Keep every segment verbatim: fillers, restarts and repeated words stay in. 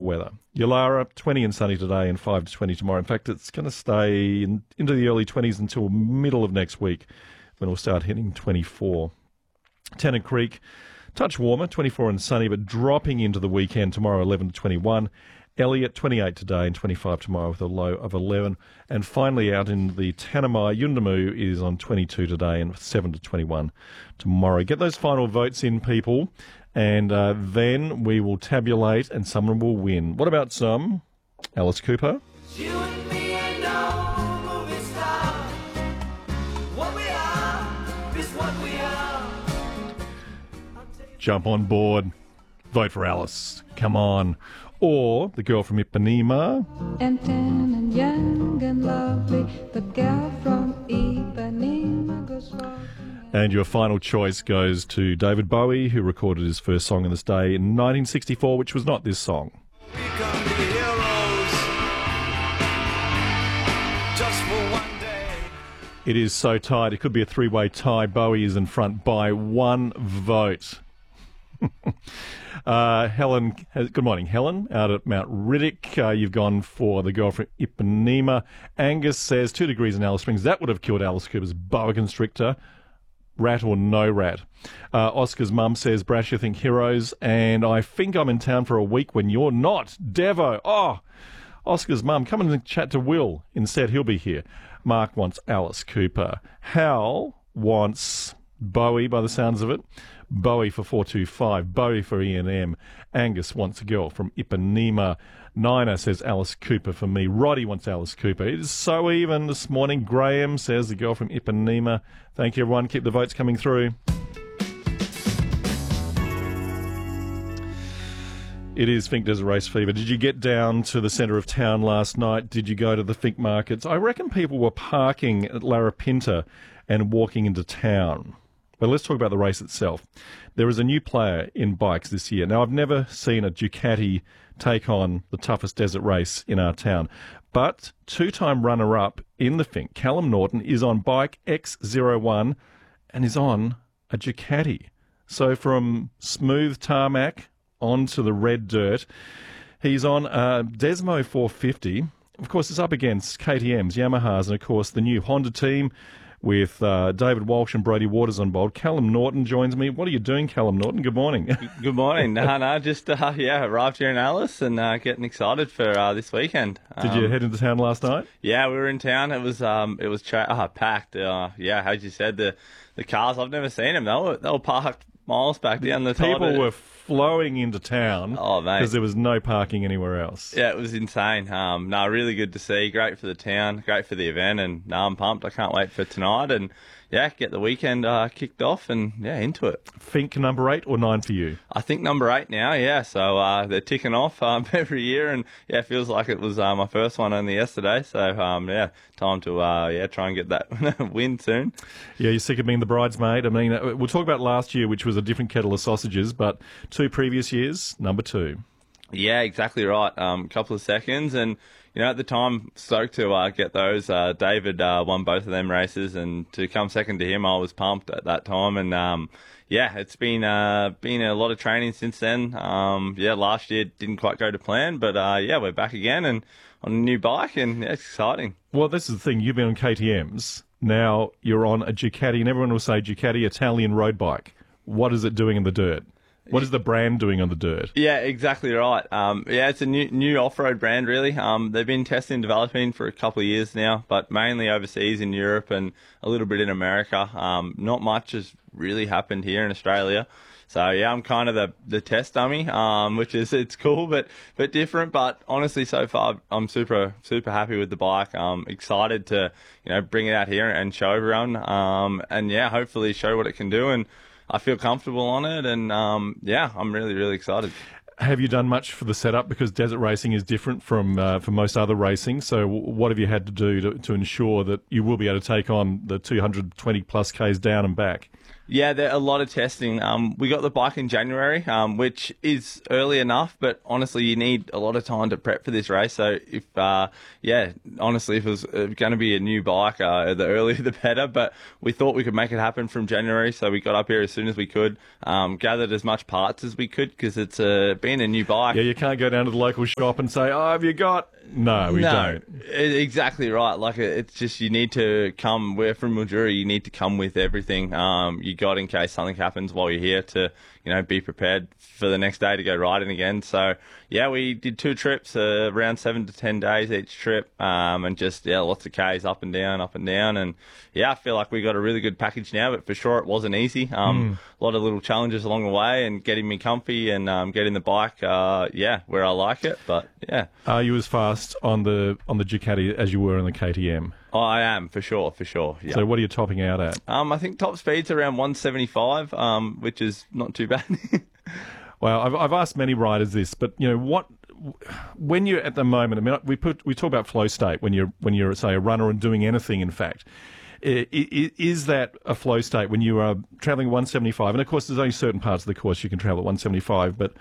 weather. Yulara, twenty and sunny today and five to twenty tomorrow. In fact, it's going to stay in, into the early twenties until middle of next week when we'll start hitting twenty-four. Tennant Creek, touch warmer, twenty-four and sunny, but dropping into the weekend tomorrow, eleven to twenty-one. Elliot, twenty-eight today and twenty-five tomorrow with a low of eleven. And finally out in the Tanami, Yundamu is on twenty-two today and seven to twenty-one tomorrow. Get those final votes in, people, and uh, then we will tabulate and someone will win. What about some? Alice Cooper. You and me and no movie star. What we are is what we are. Jump on board. Vote for Alice. Come on. Or the girl from Ipanema. And tan and young and lovely, the girl from Ipanema goes walking. And your final choice goes to David Bowie, who recorded his first song on this day in nineteen sixty-four, which was not this song. We can be heroes just for one day. It is so tight. It could be a three-way tie. Bowie is in front by one vote. uh, Helen, good morning, Helen, out at Mount Riddick. Uh, you've gone for the girl from Ipanema. Angus says two degrees in Alice Springs. That would have killed Alice Cooper's boa constrictor. Rat or no rat. Uh, Oscar's mum says, Brash, you think heroes, and I think I'm in town for a week when you're not. Devo. Oh, Oscar's mum, come and chat to Will. Instead, he'll be here. Mark wants Alice Cooper. Hal wants Bowie, by the sounds of it. Bowie for four two five. Bowie for E and M. Angus wants a girl from Ipanema. Nina says Alice Cooper for me. Roddy wants Alice Cooper. It is so even this morning. Graham says the girl from Ipanema. Thank you, everyone. Keep the votes coming through. It is Fink Desert Race Fever. Did you get down to the centre of town last night? Did you go to the Fink markets? I reckon people were parking at Larapinta and walking into town. But let's talk about the race itself. There is a new player in bikes this year. Now, I've never seen a Ducati take on the toughest desert race in our town. But two-time runner-up in the Fink, Callum Norton, is on bike X zero one and is on a Ducati. So from smooth tarmac onto the red dirt, he's on a Desmo four fifty. Of course, it's up against K T M's, Yamahas, and, of course, the new Honda team with uh, David Walsh and Brodie Waters on board. Callum Norton joins me. What are you doing, Callum Norton? Good morning. Good morning. No, no, just, uh, yeah, arrived here in Alice and uh, getting excited for uh, this weekend. Did um, you head into town last night? Yeah, we were in town. It was um, it was tra- uh, packed. Uh, yeah, as you said, the the cars, I've never seen them. They were, they were parked miles back down the top. People were flowing into town oh, mate. because there was no parking anywhere else. Yeah, it was insane. Um, no, really good to see. Great for the town, great for the event, and no, I'm pumped. I can't wait for tonight and, yeah, get the weekend uh, kicked off and, yeah, into it. Fink number eight or nine for you? I think number eight now, yeah. So uh, they're ticking off um, every year, and, yeah, it feels like it was uh, my first one only yesterday. So, um, yeah, time to, uh, yeah, try and get that win soon. Yeah, you're sick of being the bridesmaid. I mean, we'll talk about last year, which was a different kettle of sausages, but two previous years, number two. Yeah, exactly right. A um, couple of seconds, and you know, at the time, stoked to uh, get those. Uh, David uh, won both of them races, and to come second to him, I was pumped at that time. And um, yeah, it's been uh, been a lot of training since then. Um, yeah, last year didn't quite go to plan, but uh, yeah, we're back again and on a new bike, and yeah, it's exciting. Well, this is the thing. You've been on K T Ms. Now you're on a Ducati, and everyone will say Ducati Italian road bike. What is it doing in the dirt? What is the brand doing on the dirt? Yeah, exactly right. Um, yeah, it's a new new off-road brand, really. Um, they've been testing and developing for a couple of years now, but mainly overseas in Europe and a little bit in America. Um, not much has really happened here in Australia. So, yeah, I'm kind of the, the test dummy, um, which is, it's cool, but, but different. But honestly, so far, I'm super, super happy with the bike. I'm excited to, you know, bring it out here and show everyone. Um, and yeah, hopefully show what it can do. And I feel comfortable on it, and um, yeah, I'm really, really excited. Have you done much for the setup? Because desert racing is different from uh, from most other racing. So what have you had to do to, to ensure that you will be able to take on the two hundred twenty plus Ks down and back? Yeah, there are a lot of testing. Um, we got the bike in January, um, which is early enough, but honestly, you need a lot of time to prep for this race. So if, uh, yeah, honestly, if it was going to be a new bike, uh, the earlier the better. But we thought we could make it happen from January, so we got up here as soon as we could, um, gathered as much parts as we could because it's uh, been a new bike. Yeah, you can't go down to the local shop and say, "Oh, have you got?" No, we no, don't. e- exactly right. Like it's just you need to come. We're from Mildura. You need to come with everything um, you got in case something happens while you're here to, you know, be prepared for the next day to go riding again. So yeah, we did two trips, uh, around seven to ten days each trip, um, and just yeah, lots of Ks up and down, up and down, and yeah, I feel like we got a really good package now. But for sure, it wasn't easy. Um, mm. A lot of little challenges along the way, and getting me comfy and um, getting the bike, uh, yeah, where I like it. But yeah, are you as fast on the on the Ducati as you were on the K T M? Oh, I am, for sure, for sure. Yeah. So what are you topping out at? Um, I think top speed's around one seventy-five, um, which is not too bad. Well, I've, I've asked many riders this, but, you know, what when you're at the moment, I mean, we put we talk about flow state when you're, when you're say, a runner and doing anything, in fact. Is that a flow state when you are travelling one seventy-five? And, of course, there's only certain parts of the course you can travel at one seventy-five, but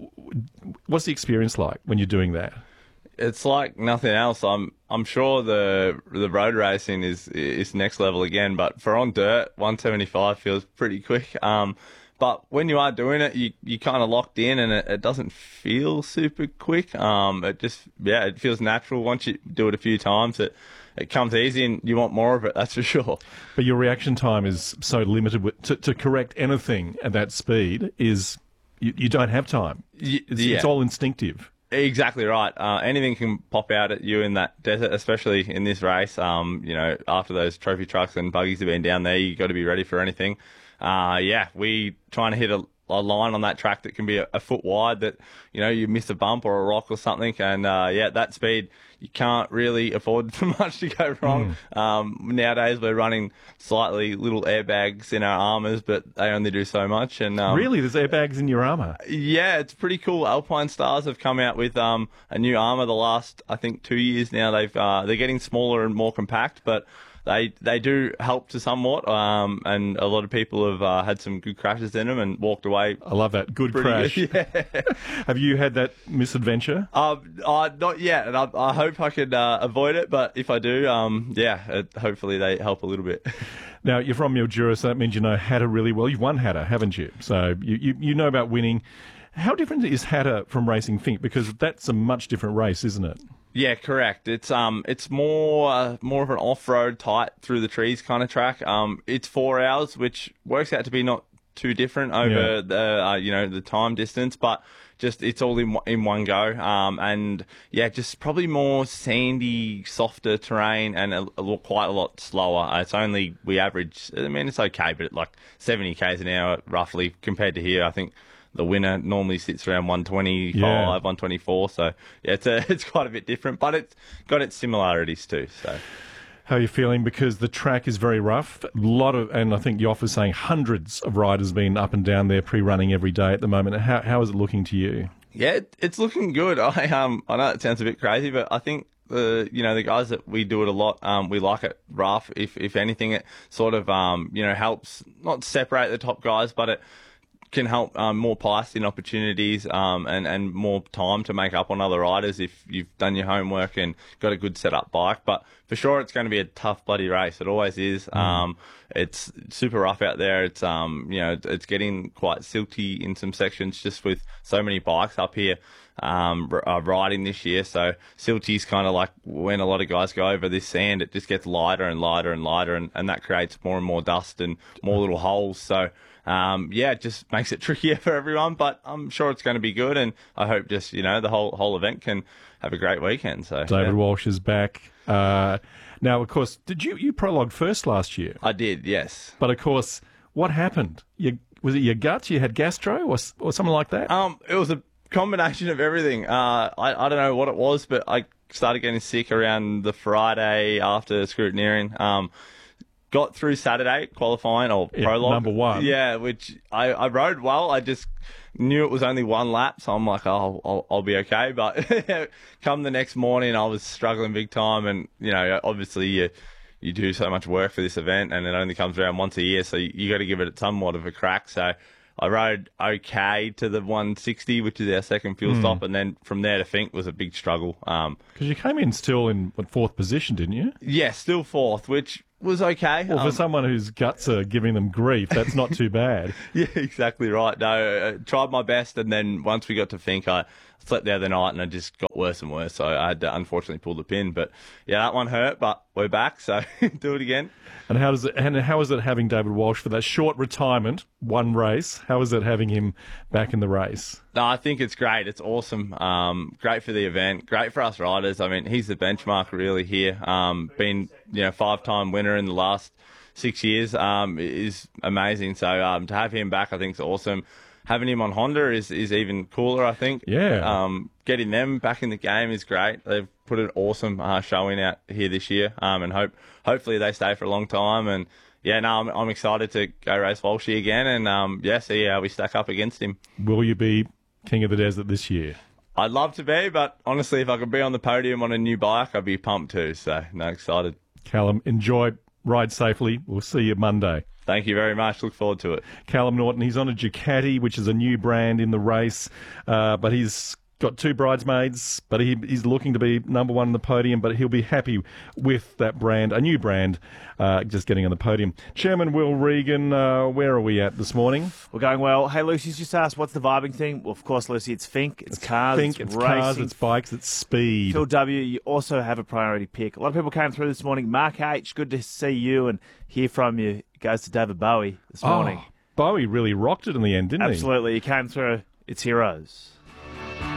what's the experience like when you're doing that? It's like nothing else. I'm I'm sure the the road racing is is next level again, but for on dirt, one seventy-five feels pretty quick. Um, but when you are doing it, you you kind of locked in, and it, it doesn't feel super quick. Um, it just yeah, it feels natural. Once you do it a few times, it it comes easy, and you want more of it. That's for sure. But your reaction time is so limited with, to to correct anything at that speed is you, you don't have time. It's, yeah. it's all instinctive. Exactly right. Uh, anything can pop out at you in that desert, especially in this race. Um, you know, after those trophy trucks and buggies have been down there, you got to be ready for anything. Uh, yeah, we trying to hit a, a line on that track that can be a, a foot wide that, you know, you miss a bump or a rock or something. And, uh, yeah, at that speed, you can't really afford for much to go wrong. Mm. Um, nowadays we're running slightly little airbags in our armours, but they only do so much. And um, really, there's airbags in your armour? Yeah, it's pretty cool. Alpine Stars have come out with um, a new armour the last, I think, two years now. They've uh, they're getting smaller and more compact, but They they do help to somewhat, um, and a lot of people have uh, had some good crashes in them and walked away. I love that. Good crash. Good, yeah. Have you had that misadventure? Um, uh, not yet, and I, I hope I can uh, avoid it, but if I do, um, yeah, it, hopefully they help a little bit. Now, you're from Mildura, so that means you know Hatta really well. You've won Hatta, haven't you? So you, you, you know about winning. How different is Hatta from Racing Fink? Because that's a much different race, isn't it? Yeah, correct. It's um, it's more uh, more of an off-road, tight through the trees kind of track. Um, it's four hours, which works out to be not too different over yeah. the uh, you know the time distance, but just it's all in in one go. Um, and yeah, just probably more sandy, softer terrain, and a, a lot, quite a lot slower. Uh, it's only we average. I mean, it's okay, but like seventy k's an hour roughly compared to here. I think the winner normally sits around one twenty-five, yeah. one twenty-four. So yeah, it's a, it's quite a bit different, but it's got its similarities too. So how are you feeling? Because the track is very rough. A lot of, and I think Yoff was saying hundreds of riders been up and down there pre-running every day at the moment. How how is it looking to you? Yeah, it, it's looking good. I um I know it sounds a bit crazy, but I think the you know the guys that we do it a lot, um we like it rough. If if anything, it sort of um you know helps not separate the top guys, but it can help um, more passing opportunities um, and, and more time to make up on other riders if you've done your homework and got a good set-up bike. But for sure, it's going to be a tough bloody race. It always is. Mm. Um, it's super rough out there. It's um, you know, it's getting quite silty in some sections just with so many bikes up here um, uh, riding this year. So silty's kind of like when a lot of guys go over this sand, it just gets lighter and lighter and lighter, and, and that creates more and more dust and more little holes. So Um, yeah, it just makes it trickier for everyone, but I'm sure it's going to be good, and I hope just, you know, the whole whole event can have a great weekend. So David yeah. Walsh is back. Uh, now, of course, did you, you prologued first last year? I did, yes. But, of course, what happened? You, was it your guts? You had gastro or, or something like that? Um, it was a combination of everything. Uh, I, I don't know what it was, but I started getting sick around the Friday after scrutineering. Um, Got through Saturday qualifying or yeah, prologue. Number one. Yeah, which I, I rode well. I just knew it was only one lap, so I'm like, oh, I'll, I'll be okay. But come the next morning, I was struggling big time, and you know, obviously you you do so much work for this event, and it only comes around once a year, so you, you got to give it somewhat of a crack. So I rode okay to the one sixty, which is our second fuel Hmm. stop, and then from there to Fink was a big struggle. Um, Because you came in still in what, fourth position, didn't you? yeah, still fourth, which was okay. Well, for Um, someone whose guts are giving them grief, that's not too bad. Yeah, exactly right. No, I tried my best, and then once we got to Fink, I slept the other night, and it just got worse and worse. So I had to unfortunately pull the pin. But yeah, that one hurt, but we're back, so do it again. And how does it? And how is it having David Walsh for that short retirement, one race? How is it having him back in the race? No, I think it's great. It's awesome. Um, great for the event. Great for us riders. I mean, he's the benchmark really here. Um, been you know five-time winner in the last six years. Um, is amazing. So um, to have him back, I think is awesome. Having him on Honda is, is even cooler, I think. Yeah. Um, getting them back in the game is great. They've put an awesome uh, showing out here this year. Um, and hope hopefully they stay for a long time. And yeah, no, I'm, I'm excited to go race Walshy again. And um, yeah, see how we stack up against him. Will you be King of the Desert this year? I'd love to be, but honestly, if I could be on the podium on a new bike, I'd be pumped too. So no, excited. Callum, enjoy, ride safely. We'll see you Monday. Thank you very much. Look forward to it. Callum Norton, he's on a Ducati, which is a new brand in the race, uh, but he's got two bridesmaids, but he, he's looking to be number one on the podium, but he'll be happy with that brand, a new brand, uh, just getting on the podium. Chairman Will Regan, uh, where are we at this morning? We're going well. Hey, Lucy's just asked, what's the vibing thing? Well, of course, Lucy, it's Fink, it's, cars, Think it's, it's racing. cars, it's bikes, it's speed. Phil W., you also have a priority pick. A lot of people came through this morning. Mark H., good to see you and hear from you. It goes to David Bowie this morning. Oh, Bowie really rocked it in the end, didn't he? Absolutely. You came through. It's heroes.